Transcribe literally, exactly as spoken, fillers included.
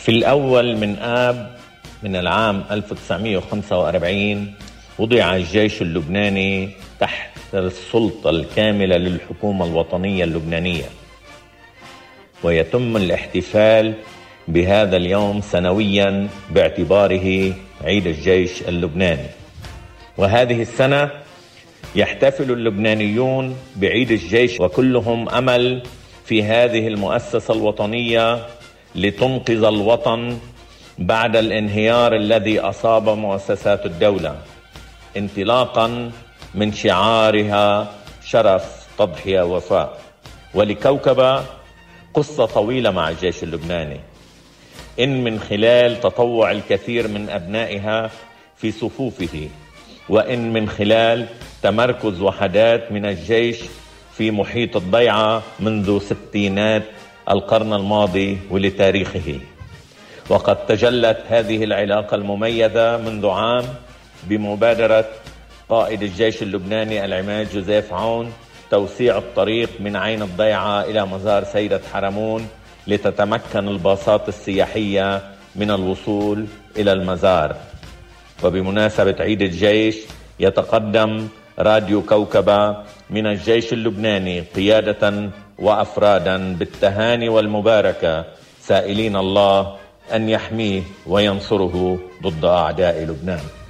في الأول من آب من العام ألف وتسعمائة وخمسة وأربعين وضع الجيش اللبناني تحت السلطة الكاملة للحكومة الوطنية اللبنانية، ويتم الاحتفال بهذا اليوم سنويا باعتباره عيد الجيش اللبناني. وهذه السنة يحتفل اللبنانيون بعيد الجيش وكلهم أمل في هذه المؤسسة الوطنية لتنقذ الوطن بعد الانهيار الذي أصاب مؤسسات الدولة، انطلاقا من شعارها شرف تضحية وفاء. ولكوكبة قصة طويلة مع الجيش اللبناني، إن من خلال تطوع الكثير من أبنائها في صفوفه، وإن من خلال تمركز وحدات من الجيش في محيط الضيعة منذ ستينات القرن الماضي ولتاريخه. وقد تجلت هذه العلاقة المميزة منذ عام بمبادرة قائد الجيش اللبناني العماد جوزيف عون توسيع الطريق من عين الضيعة إلى مزار سيدة حرمون لتتمكن الباصات السياحية من الوصول إلى المزار. وبمناسبة عيد الجيش يتقدم راديو كوكبة من الجيش اللبناني قيادة وأفرادا بالتهاني والمباركة، سائلين الله أن يحميه وينصره ضد أعداء لبنان.